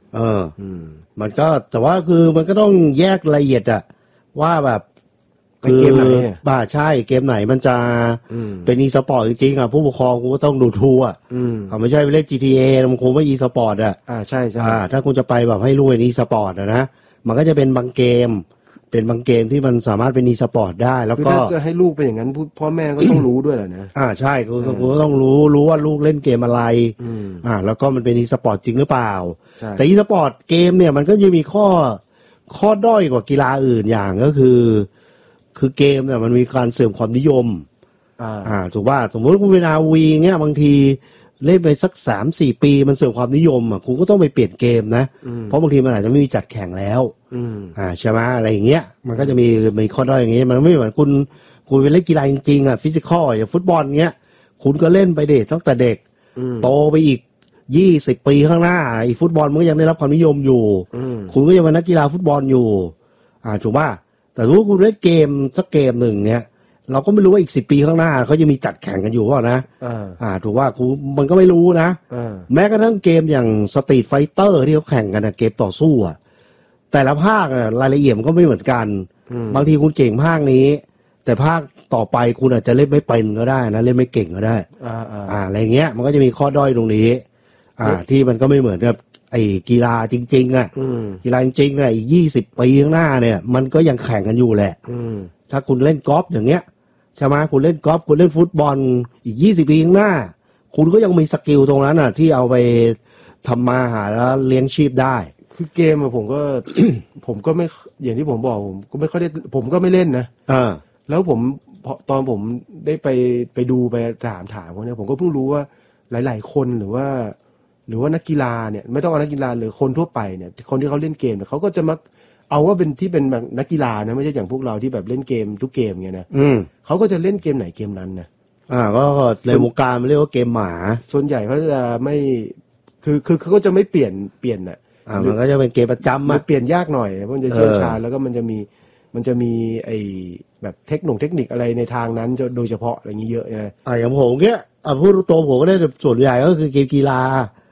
มันก็แต่ว่าคือมันก็ต้องแยกละเอียดอะว่าแบบคือเกมไหนใช่เกมไหนมันจะเป็นอีสปอร์ตจริงๆอ่ะผู้ปกครองกูก็ต้องดูทูอ่ะไม่ใช่ไปเล่น GTA มันคงไม่อีสปอร์ตอ่ะใช่ถ้าคุณจะไปแบบให้รู้เป็นอีสปอร์ตนะมันก็จะเป็นบางเกมที่มันสามารถเป็นอีสปอร์ตได้แล้วก็จะให้ลูกเป็นอย่างนั้นพ่อแม่ก็ต้องรู้ด้วยแหละนะใช่กูก็ต้องรู้ว่าลูกเล่นเกมอะไรแล้วก็มันเป็นอีสปอร์ตจริงหรือเปล่าแต่อีสปอร์ตเกมเนี่ยมันก็จะมีข้อด้อยกว่ากีฬาอื่นอย่างก็คือเกมเนี่ยมันมีการเสื่อมความนิยมถูกป่ะสมมติคุณเป็นRVเงี้ยบางทีเล่นไปสัก 3-4 ปีมันเสื่อมความนิยมคุณก็ต้องไปเปลี่ยนเกมนะเพราะบางทีมันอาจจะไม่มีจัดแข่งแล้วใช่ไหมอะไรอย่างเงี้ยมันก็จะมีข้อด้อยอย่างเงี้ยมันไม่เหมือนคุณไปเล่นกีฬาจริงๆฟิสิคอลอย่างฟุตบอลเงี้ยคุณก็เล่นไปตั้งแต่เด็กโตไปอีก20 ปีข้างหน้าอีฟุตบอลมันก็ยังได้รับความนิยมอยู่คุณก็ยังเป็นนักกีฬาฟุตบอลอยู่ถูกป่ะแต่ถ้าคุณเล่นเกมสักเกมหนึ่งเนี้ยเราก็ไม่รู้ว่าอีก10 ปีข้างหน้าเขาจะมีจัดแข่งกันอยู่เปล่านะถูกว่ามันก็ไม่รู้นะแม้กระทั่งเกมอย่างสตรีทไฟเตอร์ที่เขาแข่งกันเกมต่อสู้แต่ละภาครายละเอียดมันก็ไม่เหมือนกันบางทีคุณเก่งภาคนี้แต่ภาคต่อไปคุณอาจจะเล่นไม่เป็นก็ได้นะเล่นไม่เก่งก็ได้อะไรเงี้ยมันก็จะมีข้อด้อยตรงนี้ที่มันก็ไม่เหมือนกับไอ้กีฬาจริงๆกีฬาจริงๆอีก20 ปีข้างหน้าเนี่ยมันก็ยังแข่งกันอยู่แหละถ้าคุณเล่นกอล์ฟอย่างเงี้ยใช่ไหมคุณเล่นกอล์ฟคุณเล่นฟุตบอลอีก20 ปีข้างหน้าคุณก็ยังมีสกิลตรงนั้นที่เอาไปทำมาหาแล้วเลี้ยงชีพได้คือเกมผมก็ ผมก็ไม่อย่างที่ผมบอกผมก็ไม่ค่อยได้ผมก็ไม่เล่นนะแล้วตอนผมได้ไปดูไปถามพวกนี้ผมก็เพิ่งรู้ว่าหลายๆคนหรือว่านักกีฬาเนี่ยไม่ต้องเอานักกีฬาหรือคนทั่วไปเนี่ยคนที่เขาเล่นเกมเนี่ยเขาก็จะมักเอาว่าเป็นที่เป็นแบบนักกีฬานะไม่ใช่อย่างพวกเราที่แบบเล่นเกมทุกเกมเงี้ยนะเขาก็จะเล่นเกมไหนเกมนั้นนะก็ในวงการมันเรียกว่าเกมหมาส่วนใหญ่เขาจะไม่คือเขาก็จะไม่เปลี่ยนมันก็จะเป็นเกมประจำมันเปลี่ยนยากหน่อยเพราะมันจะเชี่ยวชาญแล้วก็มันจะมีไอ้แบบเทคนิคอะไรในทางนั้นโดยเฉพาะอะไรอย่างนี้เยอะนะอย่างผมเงี้ยพูดตรงผมก็ได้ส่วนใหญ่ก็คือเกมกีฬา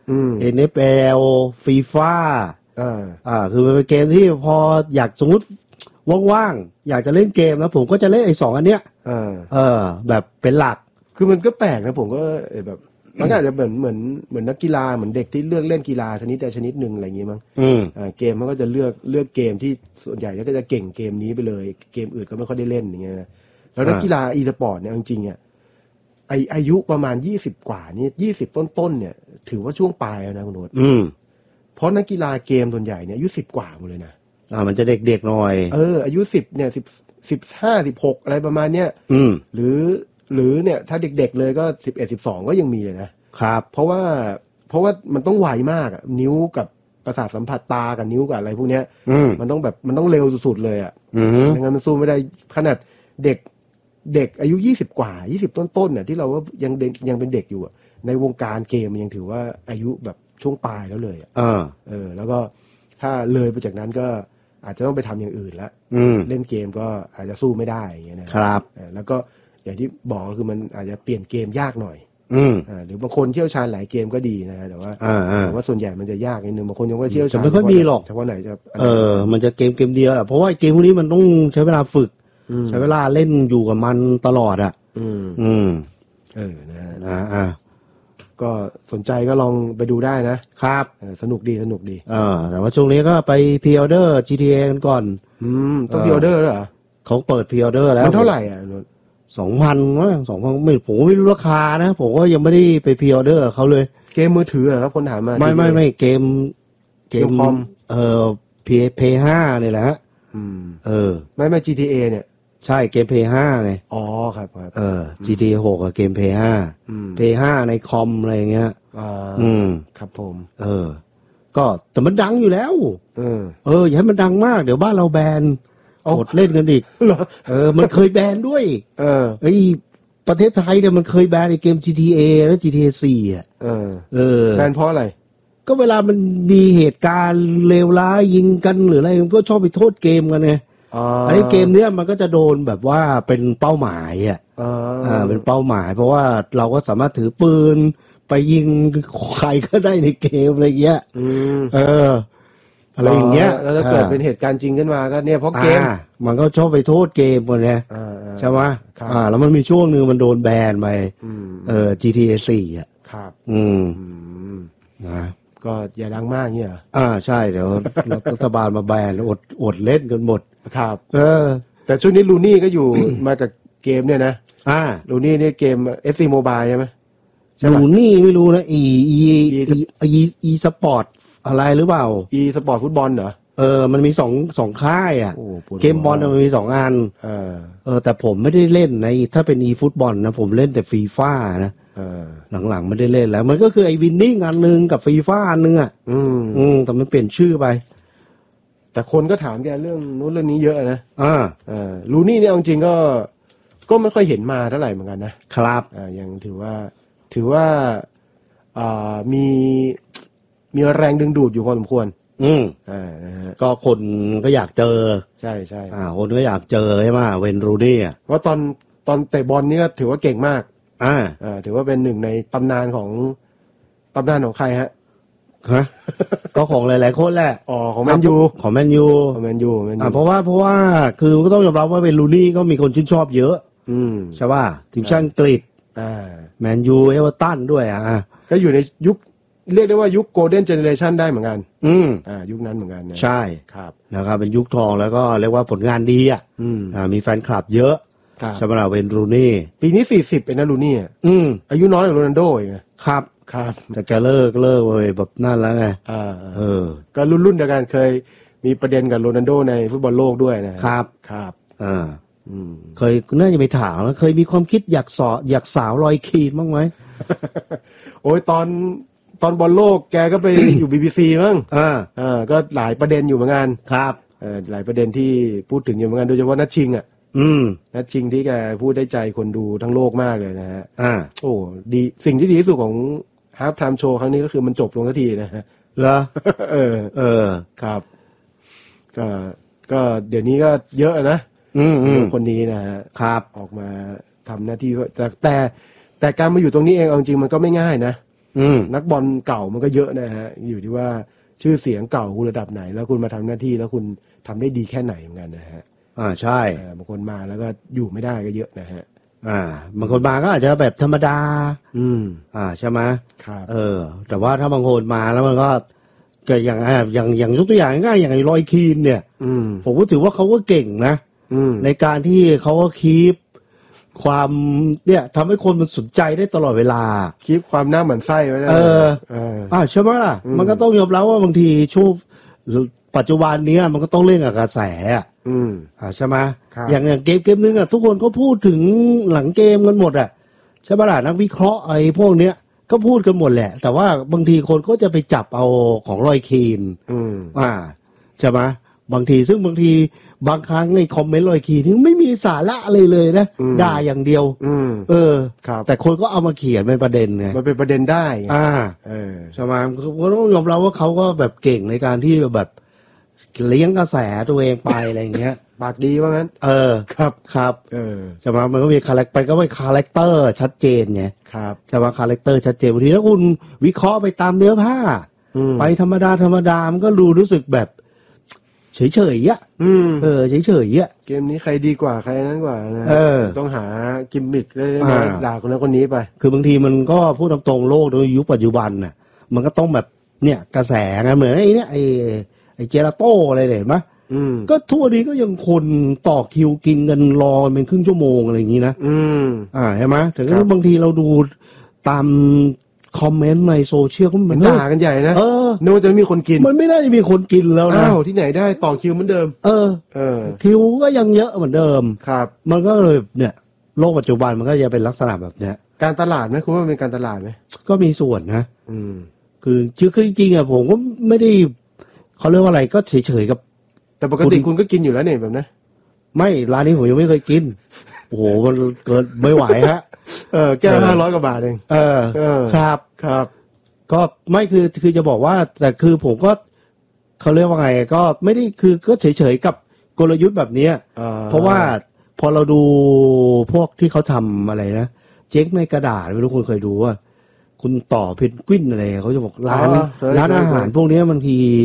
NFL FIFA คือมันเป็นเกมที่พออยากสมมติว่างๆอยากจะเล่นเกมแล้วผมก็จะเล่นไอ้2อันเนี้ยแบบเป็นหลักคือมันก็แปลกนะผมก็แบบมันอาจจะเหมือนนักกีฬาเหมือนเด็กที่เลือกเล่นกีฬาชนิดใดชนิดหนึ่งอะไรอย่างงี้มั้งเกมมันก็จะเลือกเกมที่ส่วนใหญ่ก็จะเก่งเกมนี้ไปเลยเกมอื่นก็ไม่ค่อยได้เล่นอย่างเงี้ยแล้วนักกีฬาอีสปอร์ตเนี่ยจริงๆอายุประมาณ20 กว่านี่20ต้นๆเนี่ยถือว่าช่วงปลายแล้วนะคุณโน้ตเพราะนักกีฬาเกมส่วนใหญ่เนี่ยอายุ10 กว่าหมดเลยนะมันจะเด็กๆหน่อยอายุ10เนี่ย15 16อะไรประมาณเนี้ยหรือเนี่ยถ้าเด็กๆเลยก็11 12ก็ยังมีเลยนะครับเพราะว่ามันต้องไวมากนิ้วกับประสาทสัมผัสตากับนิ้วกับอะไรพวกเนี้ยมันต้องเร็วสุดๆเลยไม่งั้นมันสู้ไม่ได้ขนาดเด็กอายุ20 กว่า20ต้นๆเนี่ยที่เราก็ยังเป็นเด็กอยู่ในวงการเกมมันยังถือว่าอายุแบบช่วงปลายแล้วเลยแล้วก็ถ้าเลยไปจากนั้นก็อาจจะต้องไปทำอย่างอื่นละเล่นเกมก็อาจจะสู้ไม่ได้อย่างเงี้ยนะครับแล้วก็อย่างที่บอกก็คือมันอาจจะเปลี่ยนเกมยากหน่อยหรือบางคนเชี่ยวชาญหลายเกมก็ดีนะแต่ว่าส่วนใหญ่มันจะยากนิดนึงบางคนยังว่าเชี่ยวชาญไม่ค่อยมีหรอกเฉพาะไหนจะมันจะเกมเดียวแหละเพราะว่าเกมพวกนี้มันต้องใช้เวลาฝึกใช้เวลาเล่นอยู่กับมันตลอดนะก็สนใจก็ลองไปดูได้นะครับสนุกดีแต่ว่าช่วงนี้ก็ไปพรีออเดอร์ GTA กันก่อนต้องพรีออเดอร์เหรอเขาเปิดพรีออเดอร์แล้วมันเท่าไหร่ 2,000 มั้ง 2,000ผมไม่รู้ราคานะผมก็ยังไม่ได้ไปพรีออเดอร์เขาเลยเกมมือถือครับคนถามมาไม่เกมคอม PS5 นี่แหละไม่ GTA เนี่ยใช่เกม PS5 ไงครับ GTA 6กับเกม PS5 PS5 ในคอมอะไรอย่างเงี้ยครับผมก็แต่มันดังอยู่แล้วอย่าให้มันดังมากเดี๋ยวบ้านเราแบนกดเล่นกันอีกมันเคยแบนด้วยประเทศไทยเนี่ยมันเคยแบนในเกม GTA และ GTA 4 แบนเพราะอะไรก็เวลามันมีเหตุการณ์เลวร้ายยิงกันหรืออะไรมันก็ชอบไปโทษเกมกันไงอันนี้เกมเนี้ยมันก็จะโดนแบบว่าเป็นเป้าหมายเป็นเป้าหมายเพราะว่าเราก็สามารถถือปืนไปยิงใครก็ได้ในเกมอะไรเงี้ยอะไรอย่างเงี้ยแล้วถ้าเกิดเป็นเหตุการณ์จริงขึ้นมาก็เนี่ยเพราะเกมมันก็ชอบไปโทษเกมหมดไงใช่ไหมแล้วมันมีช่วงนึงมันโดนแบนไปGTA 4อ่ะครับนะก็อย่าดังมากเนี่ยใช่เดี๋ยวรัฐบาลมาแบนอดเล่นกันหมดครับแต่ช่วงนี้ลูนี่ก็อยู่ มาจากเกมเนี่ยนะลูนี่เนี่ยเกม FC Mobile ใช่ไหมลูนี่ไม่รู้นะอีสปอร์ตอะไรหรือเปล่าสปอร์ตฟุตบอลเหรอมันมีสองค่ายอ่ะเกมบอลมันมี2อันแต่ผมไม่ได้เล่นนะถ้าเป็นฟุตบอลนะผมเล่นแต่ฟีฟ่านะหลังๆไม่ได้เล่นแล้วมันก็คือไอ้วินนิ่งอันนึงกับฟีฟ่าอันนึงอ่ะแต่มันเปลี่ยนชื่อไปแต่คนก็ถามแกเรื่องนู้นเรื่องนี้เยอะนะลูนี่เนี่ยจริงๆก็ไม่ค่อยเห็นมาเท่าไหร่เหมือนกันนะครับยังถือว่ามีแรงดึงดูดอยู่พอสมควรก็คนก็อยากเจอใช่คนก็อยากเจอใช่ไหมเวนรูนี่อ่ะว่าตอนเตะบอลนี่ก็ถือว่าเก่งมากถือว่าเป็นหนึ่งในตำนานของใครฮะก็ของหลายๆคนแหละของแมนยูเพราะว่าคือก็ต้องยอมรับว่าเวนรูนี่ก็มีคนชื่นชอบเยอะใช่ป่ะทีมชาติอังกฤษแมนยูเอเวอร์ตันด้วยก็อยู่ในยุคเรียกได้ว่ายุคโกลเด้นเจเนเรชันได้เหมือนกันยุคนั้นเหมือนกันใช่ครับนะครับเป็นยุคทองแล้วก็เรียกว่าผลงานดีมีแฟนคลับเยอะใช่ไหมล่ะเวนรูนี่ปีนี้40เป็นนะรูนี่อายุน้อยกว่าโรนัลโดอีกครับแต่แกเลิกเลยแบบนั่นแล้วไงก็รุ่นเดียวกันเคยมีประเด็นกับโรนัลโดในฟุตบอลโลกด้วยนะครับเคยน่าจะไปถามแล้วเคยมีความคิดอยากสาวรอยคีนบ้างไหมโอ้ยตอนบอลโลกแกก็ไป อยู่ BBC มั้งก็หลายประเด็นอยู่เหมือนกันครับหลายประเด็นที่พูดถึงอยู่เหมือนกันโดยเฉพาะนัดชิงนัดชิงที่แกพูดได้ใจคนดูทั้งโลกมากเลยนะฮะโอ้ดีสิ่งที่ดีที่สุดของฮาล์ฟไทม์โชว์ครั้งนี้ก็คือมันจบลงทันทีนะฮะเหรอครับก็เดี๋ยวนี้ก็เยอะนะคนนี้นะฮะครับออกมาทำหน้าที่แต่การมาอยู่ตรงนี้เองเอาจริงมันก็ไม่ง่ายนะนักบอลเก่ามันก็เยอะนะฮะอยู่ที่ว่าชื่อเสียงเก่าคุณระดับไหนแล้วคุณมาทำหน้าที่แล้วคุณทำได้ดีแค่ไหนเหมือนกันนะฮะใช่บางคนมาแล้วก็อยู่ไม่ได้ก็เยอะนะฮะบางคนมาก็อาจจะแบบธรรมดาใช่ไหมครับแต่ว่าถ้าบางคนมาแล้วมันก็อย่างยกตัวอย่างง่ายอย่างไอ้รอยคีนเนี่ยผมก็ถือว่าเขาก็เก่งนะในการที่เขาก็คีปความเนี่ยทำให้คนมันสนใจได้ตลอดเวลาคีปความน่าหมั่นไส้ไว้ได้ใช่ไหมล่ะมันก็ต้องยอมรับว่าบางทีช่วงปัจจุบันนี้มันก็ต้องเล่นกับกระแสใช่ไหมอย่างเกมนึงทุกคนก็พูดถึงหลังเกมกันหมดใช่ไหมล่ะนักวิเคราะห์ไอ้พวกเนี้ยก็พูดกันหมดแหละแต่ว่าบางทีคนก็จะไปจับเอาของรอยคีนใช่ไหมบางทีซึ่งบางทีบางครั้งในคอมเมนต์รอยคีนนี่ไม่มีสาระเลยนะด่าอย่างเดียวแต่คนก็เอามาเขียนเป็นประเด็นไงมันเป็นประเด็นได้ใช่ไหมก็ต้องยอมรับว่าเขาก็แบบเก่งในการที่แบบเลี้ยงกระแสตัวเองไปอะไรอย่างเงี้ยปากดีว่างั้นครับใช่ไหมมันก็มีคาแรคเตอร์ชัดเจนไงใช่ไหมคาแรคเตอร์ชัดเจนบางทีถ้าคุณวิเคราะห์ไปตามเนื้อผ้าไปธรรมดามันก็รู้สึกแบบเฉยเฉยเกมนี้ใครดีกว่าใครนั้นกว่านะต้องหากิมมิคได้ด่าคนนั้นคนนี้ไปคือบางทีมันก็พูดตรงๆโลกในยุคปัจจุบันน่ะมันก็ต้องแบบเนี่ยกระแสไงเหมือนไอ้เนี่ยไอ้เจลาโต้อะไรเห็นไหมก็ทั่วนี้ก็ยังคนต่อคิวกินกันรอเป็นครึ่งชั่วโมงอะไรอย่างนี้นะใช่ไหมถึงบางทีเราดูตามคอมเมนต์ในโซเชียลมันด่ากันใหญ่นะนึกว่าจะมีคนกินมันไม่น่าจะมีคนกินแล้วนะที่ไหนได้ต่อคิวเหมือนเดิมคิวก็ยังเยอะเหมือนเดิมครับมันก็เลยเนี่ยโลกปัจจุบันมันก็จะเป็นลักษณะแบบเนี้ยการตลาดไหมคุณว่ามันเป็นการตลาดไหมก็มีส่วนนะคือจริงๆผมก็ไม่ได้เขาเรียกว่าอะไรก็เฉยๆกับแต่ปกติคุณก็กินอยู่แล้วเนี่ยแบบนะไม่ร้านนี้ผมยังไม่เคยกินโอ้โหมันเกินไม่ไหวฮะแก้ว500 กว่าบาทเองครับก็ไม่คือจะบอกว่าแต่คือผมก็เขาเรียกว่าไงก็ไม่ได้คือก็เฉยๆกับกลยุทธ์แบบนี้เพราะว่าพอเราดูพวกที่เขาทำอะไรนะเจ๊งในกระดาษไม่รู้คุณเคยดูว่าคุณต่อเพนกวินอะไรเขาจะบอกร้านอาหารพวกนี้บางที